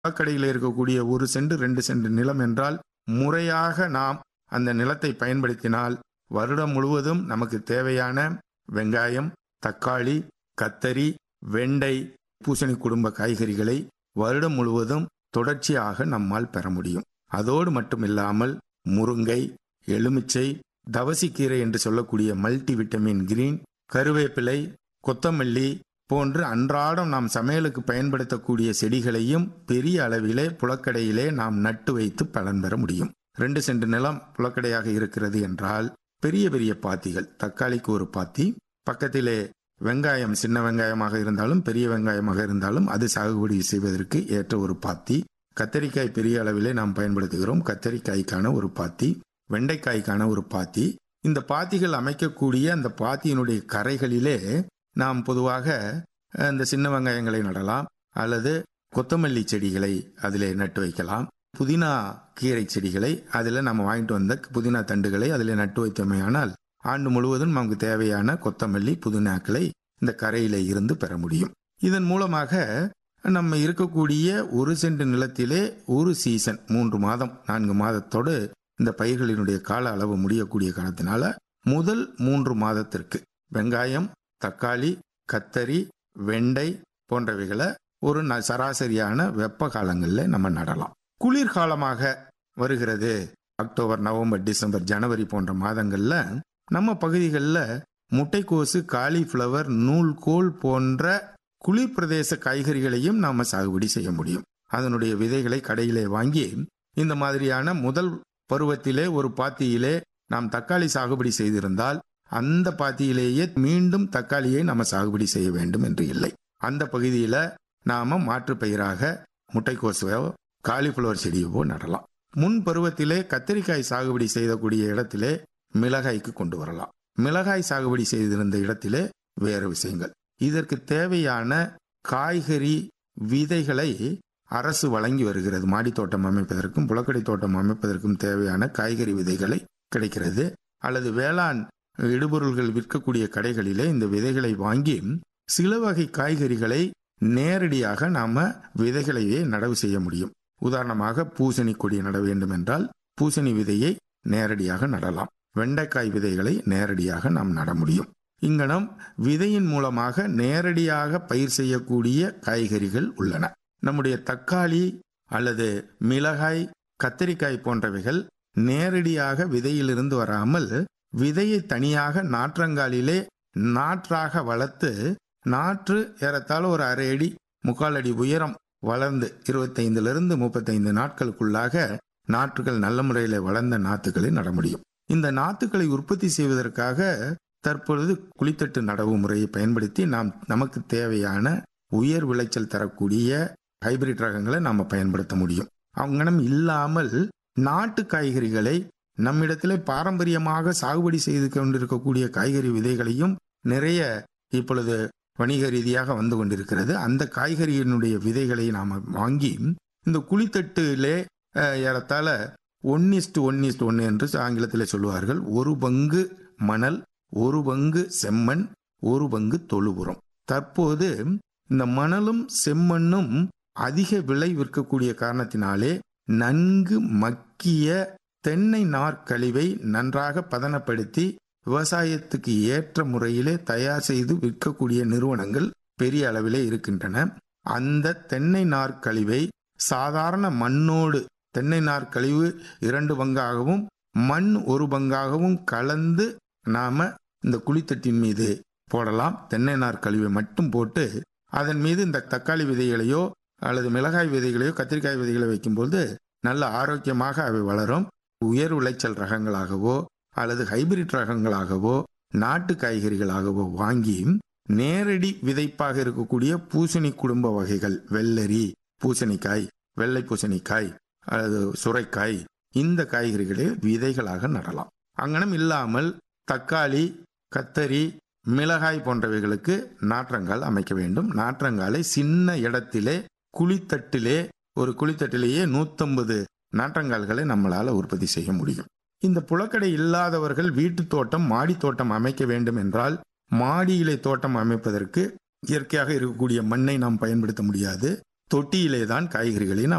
புழக்கடையில் இருக்கக்கூடிய 1 send 2 send நிலம் என்றால் முறையாக நாம் அந்த நிலத்தை பயன்படுத்தினால் வருடம் முழுவதும் நமக்கு தேவையான வெங்காயம், தக்காளி, கத்தரி, வெண்டை, பூசணி குடும்ப காய்கறிகளை வருடம் முழுவதும் தொடர்ச்சியாக நம்மால் பெற முடியும். அதோடு மட்டுமில்லாமல் முருங்கை, எலுமிச்சை, தவசிக்கீரை என்று சொல்லக்கூடிய மல்டி விட்டமின் கிரீன், கருவேப்பிலை, கொத்தமல்லி போன்று அன்றாடம் நாம் சமையலுக்கு பயன்படுத்தக்கூடிய செடிகளையும் பெரிய அளவிலே புழக்கடையிலே நாம் நட்டு வைத்து பலன் பெற முடியும். 2 சென்ட் நிலம் புழக்கடையாக இருக்கிறது என்றால் பெரிய பெரிய பாத்திகள், தக்காளிக்கு ஒரு பாத்தி, பக்கத்திலே வெங்காயம் சின்ன வெங்காயமாக இருந்தாலும் பெரிய வெங்காயமாக இருந்தாலும் அது சாகுபடி செய்வதற்கு ஏற்ற ஒரு பாத்தி, கத்தரிக்காய் பெரிய அளவிலே நாம் பயன்படுத்துகிறோம், கத்தரிக்காய்க்கான ஒரு பாத்தி, வெண்டைக்காய்க்கான ஒரு பாத்தி. இந்த பாத்திகள் அமைக்கக்கூடிய அந்த பாத்தியினுடைய கரைகளிலே நாம் பொதுவாக இந்த சின்ன வெங்காயங்களை நடலாம், அல்லது கொத்தமல்லி செடிகளை அதிலே நட்டு வைக்கலாம். புதினா கீரை செடிகளை அதில் நம்ம வாங்கிட்டு வந்த புதினா தண்டுகளை அதில் நட்டு வைத்தோமேயானால் ஆண்டு முழுவதும் நமக்கு தேவையான கொத்தமல்லி, புதினாக்களை இந்த கரையில இருந்து பெற முடியும். இதன் மூலமாக நம்ம இருக்கக்கூடிய 1 சென்ட் நிலத்திலே ஒரு சீசன் 3 மாதம் 4 மாதத்தோடு இந்த பயிர்களினுடைய கால அளவு முடியக்கூடிய காரணத்தினால முதல் 3 மாதத்திற்கு வெங்காயம், தக்காளி, கத்தரி, வெண்டை போன்றவைகளை ஒரு சராசரியான வெப்ப காலங்களில் நம்ம நடலாம். குளிர்காலமாக வருகிறது அக்டோபர், நவம்பர், டிசம்பர், ஜனவரி போன்ற மாதங்கள்ல நம்ம பகுதிகளில் முட்டைக்கோசு, காலிஃப்ளவர், நூல்கோல் போன்ற குளிர் பிரதேச காய்கறிகளையும் நாம சாகுபடி செய்ய முடியும். அதனுடைய விதைகளை கடையிலே வாங்கி இந்த மாதிரியான முதல் பருவத்திலே ஒரு பாத்தியிலே நாம் தக்காளி சாகுபடி செய்திருந்தால் அந்த பாத்தியிலேயே மீண்டும் தக்காளியை நம்ம சாகுபடி செய்ய வேண்டும் என்று இல்லை. அந்த பகுதியில நாம மாற்று பயிராக முட்டைக்கோசுவோ காலிஃப்ளவர் செடியவோ நடலாம். முன் பருவத்திலே கத்திரிக்காய் சாகுபடி செய்யக்கூடிய இடத்திலே மிளகாய்க்கு கொண்டு வரலாம். மிளகாய் சாகுபடி செய்திருந்த இடத்திலே வேறு விஷயங்கள். இதற்கு தேவையான காய்கறி விதைகளை அரசு வழங்கி வருகிறது. மாடி தோட்டம் அமைப்பதற்கும் புழக்கடை தோட்டம் அமைப்பதற்கும் தேவையான காய்கறி விதைகளை கிடைக்கிறது. அல்லது வேளாண் இடுபொருள்கள் விற்கக்கூடிய கடைகளிலே இந்த விதைகளை வாங்கி சில வகை காய்கறிகளை நேரடியாக நாம விதைகளையே நடவு செய்ய முடியும். உதாரணமாக பூசணி கொடி நட வேண்டும் என்றால் பூசணி விதையை நேரடியாக நடலாம். வெண்டைக்காய் விதைகளை நேரடியாக நாம் நட முடியும். இங்கனம் விதையின் மூலமாக நேரடியாக பயிர் செய்யக்கூடிய காய்கறிகள் உள்ளன. நம்முடைய தக்காளி அல்லது மிளகாய், கத்தரிக்காய் போன்றவைகள் நேரடியாக விதையிலிருந்து வராமல் விதையை தனியாக நாற்றங்காலிலே நாற்றாக வளர்த்து நாற்று ஏறத்தாழ ஒரு 1/2 அடி 3/4 அடி உயரம் வளர்ந்து 25 to 35 நாட்களுக்குள்ளாக நாற்றுகள் நல்ல முறையில் வளர்ந்த நாற்றுகளை நட முடியும். இந்த நாற்றுகளை உற்பத்தி செய்வதற்காக தற்பொழுது குழித்தட்டு நடவு முறையை பயன்படுத்தி நமக்கு தேவையான உயர் விளைச்சல் தரக்கூடிய ஹைபிரிட் ரகங்களை நாம் பயன்படுத்த முடியும். அங்கனம் இல்லாமல் நாட்டு காய்கறிகளை நம்மிடத்திலே பாரம்பரியமாக சாகுபடி செய்து கொண்டிருக்கக்கூடிய காய்கறி விதைகளையும் நிறைய இப்பொழுது வணிக ரீதியாக வந்து கொண்டிருக்கிறது. அந்த காய்கறியினுடைய விதைகளை நாம் வாங்கி இந்த குழித்தட்டிலே ஏறத்தாழ 1:1:1 என்று ஆங்கிலத்தில் சொல்லுவார்கள். 1 பங்கு மணல், 1 பங்கு செம்மண், 1 பங்கு தொழு உரம். தற்போது இந்த மணலும் செம்மண்ணும் அதிக விலை விற்கக்கூடிய காரணத்தினாலே நன்கு மக்கிய தென்னை நார் கழிவை நன்றாக பதனப்படுத்தி விவசாயத்துக்கு ஏற்ற முறையிலே தயார் செய்து விற்கக்கூடிய நிறுவனங்கள் பெரிய அளவிலே இருக்கின்றன. அந்த தென்னை நார் கழிவை சாதாரண மண்ணோடு தென்னை நார் கழிவு 2 பங்காகவும் மண் 1 பங்காகவும் கலந்து நாம இந்த குழித்தட்டின் மீது போடலாம். தென்னை நார் கழிவை மட்டும் போட்டு அதன் மீது இந்த தக்காளி விதைகளையோ அல்லது மிளகாய் விதைகளையோ கத்திரிக்காய் விதைகளை வைக்கும்போது நல்ல ஆரோக்கியமாக அவை வளரும். உயர் விளைச்சல் ரகங்களாகவோ அல்லது ஹைபிரிட் ரகங்களாகவோ நாட்டு காய்கறிகளாகவோ வாங்கி நேரடி விதைப்பாக இருக்கக்கூடிய பூசணி குடும்ப வகைகள், வெள்ளரி, பூசணிக்காய், வெள்ளை பூசணிக்காய் அல்லது சுரைக்காய், இந்த காய்கறிகளை விதைகளாக நடலாம். அங்கனம் இல்லாமல் தக்காளி, கத்தரி, மிளகாய் போன்றவைகளுக்கு நாற்றங்கால் அமைக்க வேண்டும். நாற்றங்காலை சின்ன இடத்திலே குழித்தட்டிலே ஒரு குழித்தட்டிலேயே 150 நாற்றங்கால்களை நம்மளால உற்பத்தி செய்ய முடியும். இந்த புழக்கடை இல்லாதவர்கள் வீட்டு தோட்டம், மாடி தோட்டம் அமைக்க வேண்டும் என்றால் மாடியிலே தோட்டம் அமைப்பதற்கு இயற்கையாக இருக்கக்கூடிய மண்ணை நாம் பயன்படுத்த முடியாது. தொட்டியிலே தான் காய்கறிகளை நாம்